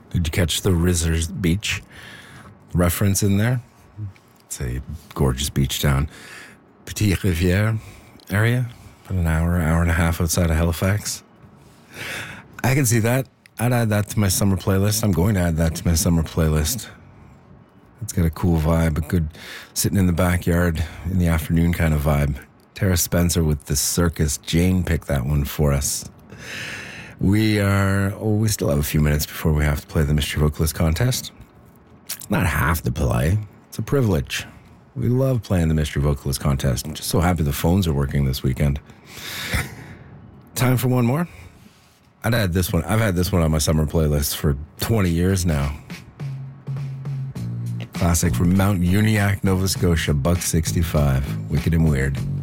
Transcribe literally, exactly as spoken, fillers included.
Did you catch the Rizzers Beach reference in there? It's a gorgeous beach down Petit Riviere area, about an hour, hour and a half outside of Halifax. I can see that. I'd add that to my summer playlist. I'm going to add that to my summer playlist. It's got a cool vibe, a good sitting in the backyard in the afternoon kind of vibe. Tara Spencer with The Circus. Jane picked that one for us. We are, oh, we still have a few minutes before we have to play the Mystery Vocalist contest. Not have to play. It's a privilege. We love playing the Mystery Vocalist contest. I'm just so happy the phones are working this weekend. Time for one more. I'd add this one. I've had this one on my summer playlist for twenty years now. Classic from Mount Uniacke, Nova Scotia, Buck sixty-five. Wicked and Weird.